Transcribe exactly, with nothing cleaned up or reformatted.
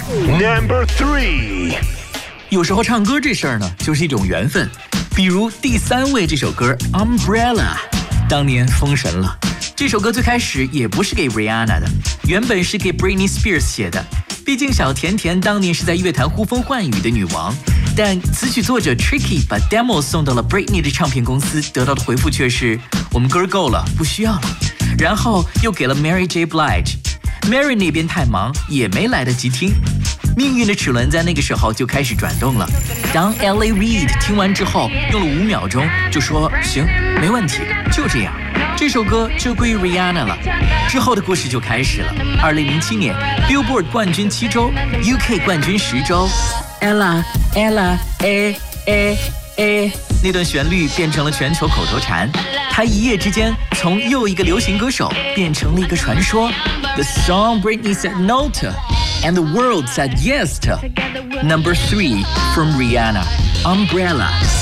Number three， 有时候唱歌这事儿呢，就是一种缘分。比如第三位这首歌《Umbrella》，当年封神了。这首歌最开始也不是给 Rihanna 的，原本是给 Britney Spears 写的。毕竟小甜甜当年是在乐坛呼风唤雨的女王，但词曲作者 Tricky 把 demo 送到了 Britney 的唱片公司，得到的回复却是我们歌够了，不需要了。然后又给了 Mary J. Blige。Mary 那边太忙，也没来得及听。命运的齿轮在那个时候就开始转动了。当 L A Reid 听完之后，用了五秒钟就说：“行，没问题，就这样。”这首歌就归于 Rihanna 了。之后的故事就开始了。二零零七年 ，Billboard 冠军七周 ，U K 冠军十周。Ella Ella A A A， 那段旋律变成了全球口头禅。她一夜之间从又一个流行歌手变成了一个传说。The song Britney said no to, and the world said yes to. Number three from Rihanna, Umbrella.